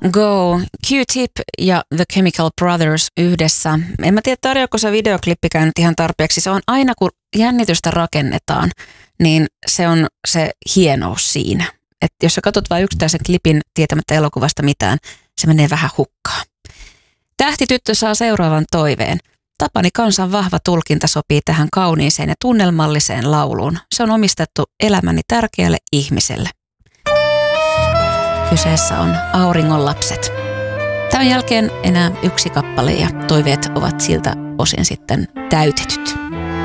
Go, Q-Tip ja The Chemical Brothers yhdessä. En mä tiedä, tarjoako se videoklippi nyt ihan tarpeeksi. Se on aina, kun jännitystä rakennetaan, niin se on se hienous siinä. Että jos sä katsot vain yksittäisen klipin tietämättä elokuvasta mitään, se menee vähän hukkaan. Tähtityttö saa seuraavan toiveen. Tapani Kansan vahva tulkinta sopii tähän kauniiseen ja tunnelmalliseen lauluun. Se on omistettu elämäni tärkeälle ihmiselle. Kyseessä on Auringon lapset. Tämän jälkeen enää yksi kappale ja toiveet ovat siltä osin sitten täytetyt.